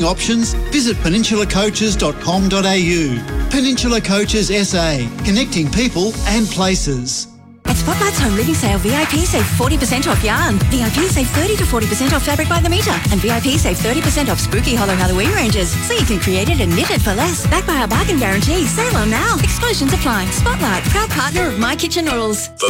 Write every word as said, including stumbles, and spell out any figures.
options, visit peninsula coaches dot com dot a u. Peninsula Coaches S A, connecting people and places. At Spotlight's Home Living Sale, V I P save forty percent off yarn. V I P save thirty to forty percent off fabric by the metre. And V I P save thirty percent off spooky hollow Halloween ranges. So you can create it and knit it for less. Backed by our bargain guarantee. Sale on now. Exclusions apply. Spotlight, proud partner of My Kitchen Rules.